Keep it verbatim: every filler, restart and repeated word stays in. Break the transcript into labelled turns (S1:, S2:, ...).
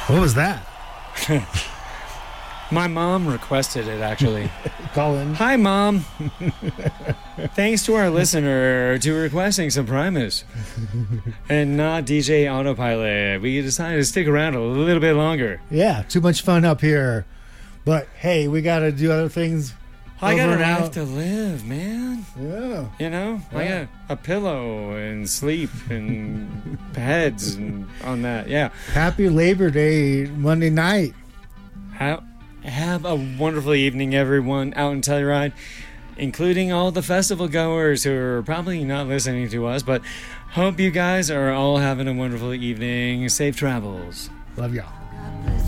S1: What was that?
S2: My mom requested it, actually.
S1: Colin.
S2: Hi, Mom. Thanks to our listener to requesting some Primus and not D J Autopilot. We decided to stick around a little bit longer.
S1: Yeah, too much fun up here. But hey, we got to do other things.
S2: I got a
S1: over and
S2: life
S1: out.
S2: to live, man.
S1: Yeah.
S2: You know, I
S1: Yeah.
S2: got a pillow and sleep and heads and on that. Yeah.
S1: Happy Labor Day Monday night.
S2: Have, have a wonderful evening, everyone, out in Telluride, including all the festival goers who are probably not listening to us, but hope you guys are all having a wonderful evening. Safe travels.
S1: Love y'all.